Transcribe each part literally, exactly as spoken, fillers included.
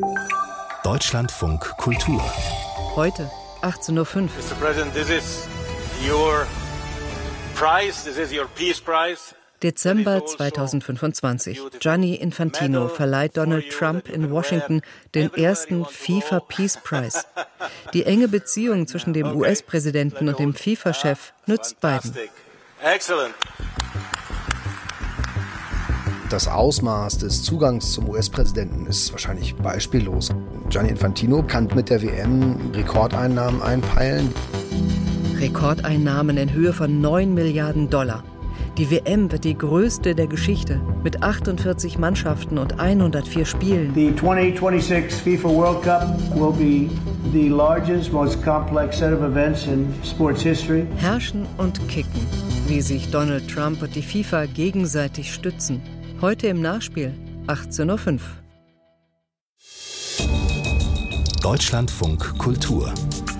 Deutschlandfunk Kultur. Heute, achtzehn Uhr fünf. Mister President, this is your prize, this is your peace prize. Dezember zweitausendfünfundzwanzig. Gianni Infantino verleiht Donald Trump in Washington den ersten FIFA Peace Prize. Die enge Beziehung zwischen dem U S-Präsidenten und dem FIFA-Chef nützt beiden. Excellent. Das Ausmaß des Zugangs zum U S-Präsidenten ist wahrscheinlich beispiellos. Gianni Infantino kann mit der W M Rekordeinnahmen einpeilen. Rekordeinnahmen in Höhe von neun Milliarden Dollar. Die W M wird die größte der Geschichte mit achtundvierzig Mannschaften und hundertvier Spielen. The twenty twenty-six FIFA World Cup will be the largest, most complex set of events in sports history. Herrschen und kicken, wie sich Donald Trump und die FIFA gegenseitig stützen. Heute im Nachspiel, achtzehn Uhr fünf. Deutschlandfunk Kultur.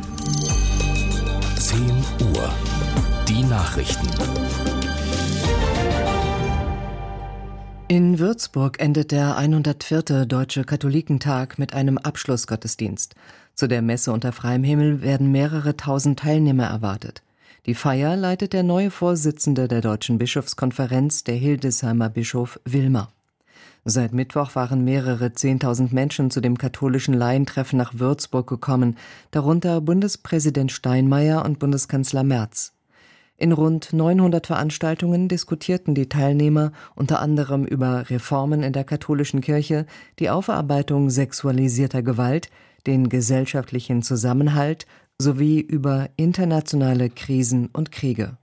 zehn Uhr. Die Nachrichten. In Würzburg endet der hundertvierte Deutsche Katholikentag mit einem Abschlussgottesdienst. Zu der Messe unter freiem Himmel werden mehrere tausend Teilnehmer erwartet. Die Feier leitet der neue Vorsitzende der Deutschen Bischofskonferenz, der Hildesheimer Bischof Wilmer. Seit Mittwoch waren mehrere zehntausend Menschen zu dem katholischen Laientreffen nach Würzburg gekommen, darunter Bundespräsident Steinmeier und Bundeskanzler Merz. In rund neunhundert Veranstaltungen diskutierten die Teilnehmer unter anderem über Reformen in der katholischen Kirche, die Aufarbeitung sexualisierter Gewalt, den gesellschaftlichen Zusammenhalt sowie über internationale Krisen und Kriege.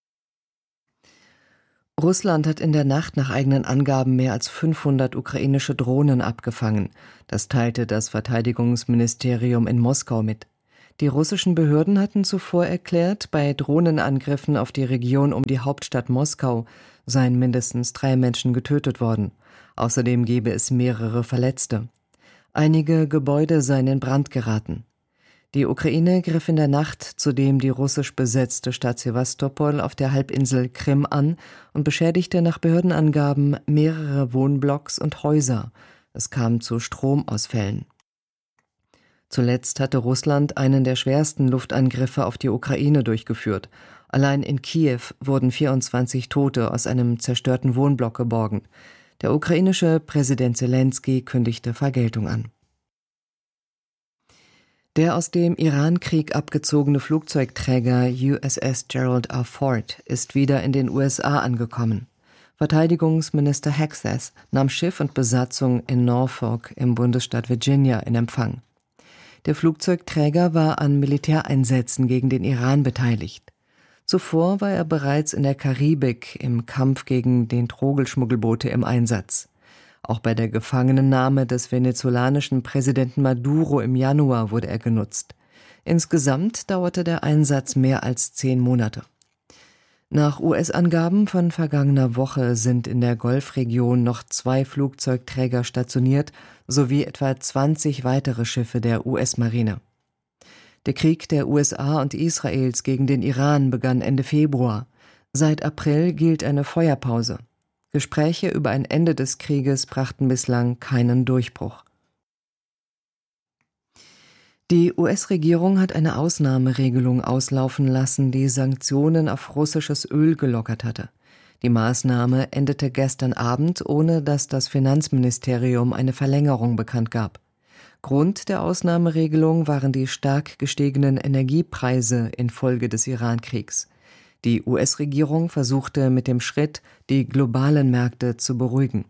Russland hat in der Nacht nach eigenen Angaben mehr als fünfhundert ukrainische Drohnen abgefangen. Das teilte das Verteidigungsministerium in Moskau mit. Die russischen Behörden hatten zuvor erklärt, bei Drohnenangriffen auf die Region um die Hauptstadt Moskau seien mindestens drei Menschen getötet worden. Außerdem gebe es mehrere Verletzte. Einige Gebäude seien in Brand geraten. Die Ukraine griff in der Nacht zudem die russisch besetzte Stadt Sewastopol auf der Halbinsel Krim an und beschädigte nach Behördenangaben mehrere Wohnblocks und Häuser. Es kam zu Stromausfällen. Zuletzt hatte Russland einen der schwersten Luftangriffe auf die Ukraine durchgeführt. Allein in Kiew wurden vierundzwanzig Tote aus einem zerstörten Wohnblock geborgen. Der ukrainische Präsident Selenskyj kündigte Vergeltung an. Der aus dem Irankrieg abgezogene Flugzeugträger U S S Gerald R. Ford ist wieder in den U S A angekommen. Verteidigungsminister Hegseth nahm Schiff und Besatzung in Norfolk im Bundesstaat Virginia in Empfang. Der Flugzeugträger war an Militäreinsätzen gegen den Iran beteiligt. Zuvor war er bereits in der Karibik im Kampf gegen den Drogenschmuggelboote im Einsatz. Auch bei der Gefangennahme des venezolanischen Präsidenten Maduro im Januar wurde er genutzt. Insgesamt dauerte der Einsatz mehr als zehn Monate. Nach U S-Angaben von vergangener Woche sind in der Golfregion noch zwei Flugzeugträger stationiert, sowie etwa zwanzig weitere Schiffe der U S-Marine. Der Krieg der U S A und Israels gegen den Iran begann Ende Februar. Seit April gilt eine Feuerpause. Gespräche über ein Ende des Krieges brachten bislang keinen Durchbruch. Die U S-Regierung hat eine Ausnahmeregelung auslaufen lassen, die Sanktionen auf russisches Öl gelockert hatte. Die Maßnahme endete gestern Abend, ohne dass das Finanzministerium eine Verlängerung bekannt gab. Grund der Ausnahmeregelung waren die stark gestiegenen Energiepreise infolge des Irankriegs. Die U S-Regierung versuchte mit dem Schritt, die globalen Märkte zu beruhigen.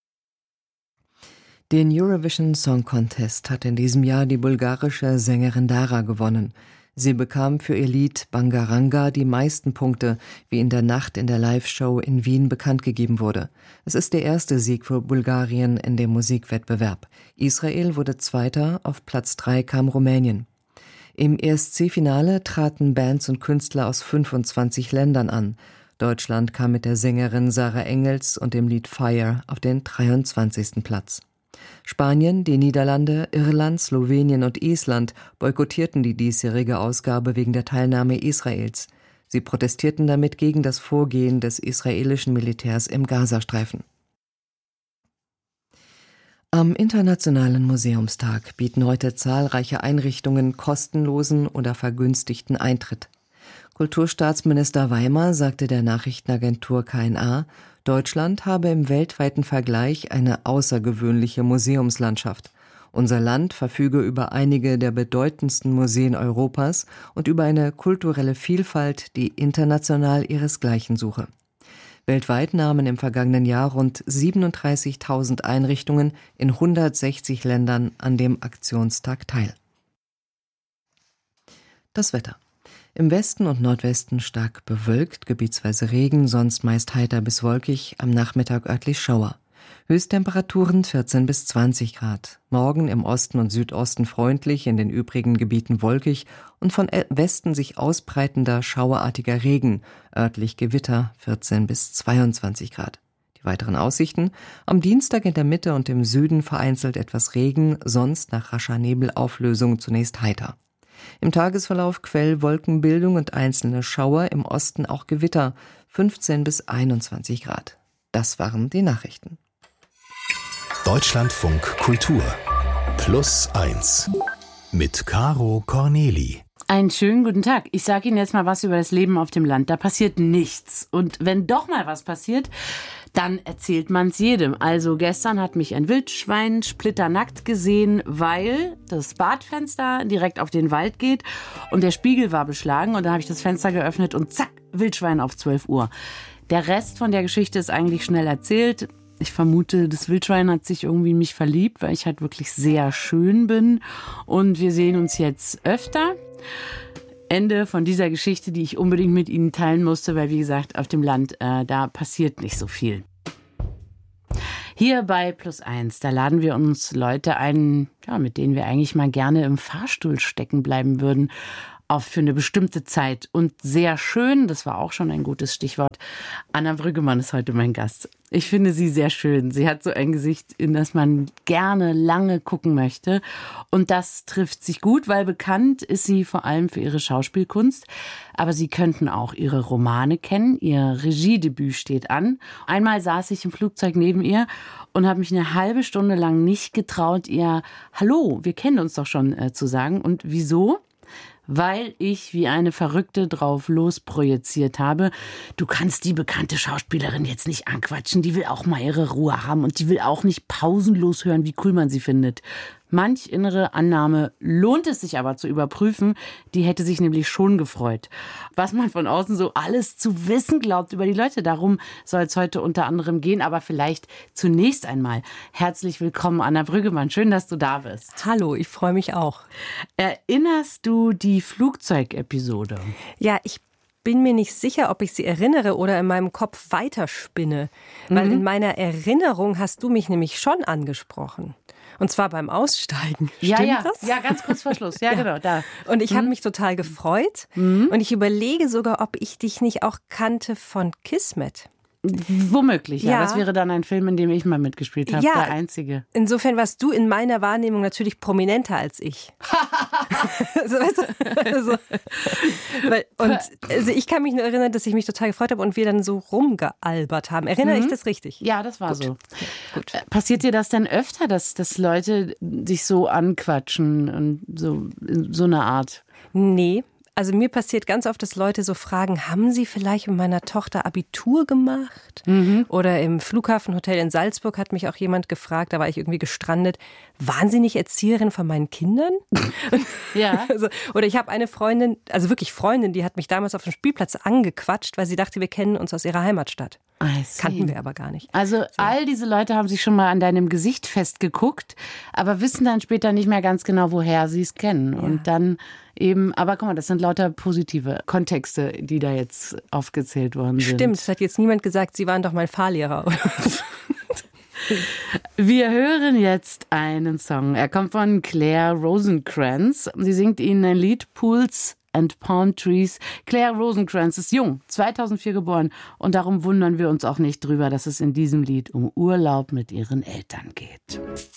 Den Eurovision Song Contest hat in diesem Jahr die bulgarische Sängerin Dara gewonnen. Sie bekam für ihr Lied Bangaranga die meisten Punkte, wie in der Nacht in der Live-Show in Wien bekannt gegeben wurde. Es ist der erste Sieg für Bulgarien in dem Musikwettbewerb. Israel wurde Zweiter, auf Platz drei kam Rumänien. Im E S C-Finale traten Bands und Künstler aus fünfundzwanzig Ländern an. Deutschland kam mit der Sängerin Sarah Engels und dem Lied Fire auf den dreiundzwanzigsten Platz. Spanien, die Niederlande, Irland, Slowenien und Island boykottierten die diesjährige Ausgabe wegen der Teilnahme Israels. Sie protestierten damit gegen das Vorgehen des israelischen Militärs im Gazastreifen. Am Internationalen Museumstag bieten heute zahlreiche Einrichtungen kostenlosen oder vergünstigten Eintritt. Kulturstaatsminister Weimer sagte der Nachrichtenagentur K N A, Deutschland habe im weltweiten Vergleich eine außergewöhnliche Museumslandschaft. Unser Land verfüge über einige der bedeutendsten Museen Europas und über eine kulturelle Vielfalt, die international ihresgleichen suche. Weltweit nahmen im vergangenen Jahr rund siebenunddreißigtausend Einrichtungen in hundertsechzig Ländern an dem Aktionstag teil. Das Wetter. Im Westen und Nordwesten stark bewölkt, gebietsweise Regen, sonst meist heiter bis wolkig, am Nachmittag örtlich Schauer. Höchsttemperaturen vierzehn bis zwanzig Grad. Morgen im Osten und Südosten freundlich, in den übrigen Gebieten wolkig und von Westen sich ausbreitender schauerartiger Regen, örtlich Gewitter, vierzehn bis zweiundzwanzig Grad. Die weiteren Aussichten: am Dienstag in der Mitte und im Süden vereinzelt etwas Regen, sonst nach rascher Nebelauflösung zunächst heiter. Im Tagesverlauf Quellwolkenbildung und einzelne Schauer, im Osten auch Gewitter, fünfzehn bis einundzwanzig Grad. Das waren die Nachrichten. Deutschlandfunk Kultur Plus eins mit Caro Corneli. Einen schönen guten Tag. Ich sage Ihnen jetzt mal was über das Leben auf dem Land. Da passiert nichts. Und wenn doch mal was passiert, dann erzählt man es jedem. Also gestern hat mich ein Wildschwein splitternackt gesehen, weil das Badfenster direkt auf den Wald geht und der Spiegel war beschlagen. Und da habe ich das Fenster geöffnet und zack, Wildschwein auf zwölf Uhr. Der Rest von der Geschichte ist eigentlich schnell erzählt. Ich vermute, das Wildschwein hat sich irgendwie in mich verliebt, weil ich halt wirklich sehr schön bin. Und wir sehen uns jetzt öfter. Ende von dieser Geschichte, die ich unbedingt mit Ihnen teilen musste, weil, wie gesagt, auf dem Land, äh, da passiert nicht so viel. Hier bei Plus eins, da laden wir uns Leute ein, ja, mit denen wir eigentlich mal gerne im Fahrstuhl stecken bleiben würden, auf für eine bestimmte Zeit. Und sehr schön, das war auch schon ein gutes Stichwort, Anna Brüggemann ist heute mein Gast. Ich finde sie sehr schön. Sie hat so ein Gesicht, in das man gerne lange gucken möchte. Und das trifft sich gut, weil bekannt ist sie vor allem für ihre Schauspielkunst. Aber Sie könnten auch ihre Romane kennen. Ihr Regiedebüt steht an. Einmal saß ich im Flugzeug neben ihr und habe mich eine halbe Stunde lang nicht getraut, ihr Hallo, wir kennen uns doch schon äh, zu sagen. Und wieso? Weil ich wie eine Verrückte drauf losprojiziert habe. Du kannst die bekannte Schauspielerin jetzt nicht anquatschen. Die will auch mal ihre Ruhe haben und die will auch nicht pausenlos hören, wie cool man sie findet. Manch innere Annahme lohnt es sich aber zu überprüfen. Die hätte sich nämlich schon gefreut. Was man von außen so alles zu wissen glaubt über die Leute. Darum soll es heute unter anderem gehen. Aber vielleicht zunächst einmal herzlich willkommen, Anna Brüggemann. Schön, dass du da bist. Hallo, ich freue mich auch. Erinnerst du die Flugzeugepisode? Ja, ich bin mir nicht sicher, ob ich sie erinnere oder in meinem Kopf weiterspinne. Weil mhm. in meiner Erinnerung hast du mich nämlich schon angesprochen. Und zwar beim Aussteigen. Ja, Stimmt ja, das? ja, ganz kurz vor Schluss. Ja, ja. Genau, da. Und ich mhm. habe mich total gefreut. Mhm. Und ich überlege sogar, ob ich dich nicht auch kannte von Kismet. Womöglich, ja. ja. Das wäre dann ein Film, in dem ich mal mitgespielt habe, ja, der einzige. Insofern warst du in meiner Wahrnehmung natürlich prominenter als ich. so, weißt du, also, weil, und also ich kann mich nur erinnern, dass ich mich total gefreut habe und wir dann so rumgealbert haben. Erinnere mhm. ich das richtig? Ja, das war Gut. so. Gut. Passiert dir das denn öfter, dass, dass Leute dich so anquatschen und so in so eine Art? Nee. Also mir passiert ganz oft, dass Leute so fragen, haben Sie vielleicht mit meiner Tochter Abitur gemacht? Mhm. Oder im Flughafenhotel in Salzburg hat mich auch jemand gefragt, da war ich irgendwie gestrandet, waren Sie nicht Erzieherin von meinen Kindern? Ja. Also, oder ich habe eine Freundin, also wirklich Freundin, die hat mich damals auf dem Spielplatz angequatscht, weil sie dachte, wir kennen uns aus ihrer Heimatstadt. Kannten wir aber gar nicht. Also so. All diese Leute haben sich schon mal an deinem Gesicht festgeguckt, aber wissen dann später nicht mehr ganz genau, woher sie es kennen. Ja. Und dann eben, aber guck mal, das sind lauter positive Kontexte, die da jetzt aufgezählt worden sind. Stimmt, es hat jetzt niemand gesagt, Sie waren doch mein Fahrlehrer. Wir hören jetzt einen Song. Er kommt von Claire Rosencrantz. Sie singt Ihnen ein Lied, Pools and Palm Trees. Claire Rosencrantz ist jung, zweitausendvier geboren. Und darum wundern wir uns auch nicht drüber, dass es in diesem Lied um Urlaub mit ihren Eltern geht.